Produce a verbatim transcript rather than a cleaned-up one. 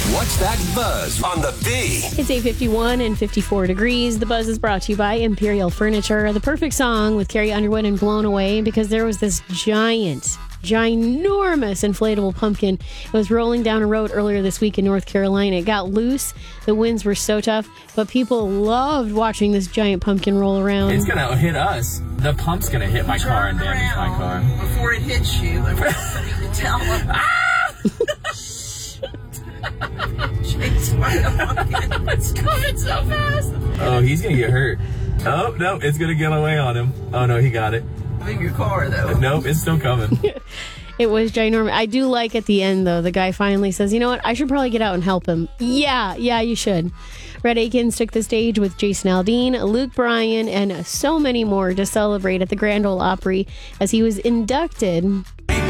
What's That Buzz on the B? It's eight fifty-one and fifty-four degrees. The Buzz is brought to you by Imperial Furniture. The perfect song with Carrie Underwood and Blown Away, because there was this giant, ginormous inflatable pumpkin. It was rolling down a road earlier this week in North Carolina. It got loose. The winds were so tough, but people loved watching this giant pumpkin roll around. It's going to hit us. The pump's going to hit my car and damage my car. Before it hits you, I want somebody to tell them. Ah! Chase by the pumpkin. It's coming so fast. Oh, he's going to get hurt. Oh, no, it's going to get away on him. Oh, no, he got it. In your car, though. Nope, it's still coming. It was ginormous. I do like at the end, though, the guy finally says, you know what, I should probably get out and help him. Yeah, yeah, you should. Rhett Akins took the stage with Jason Aldean, Luke Bryan, and so many more to celebrate at the Grand Ole Opry as he was inducted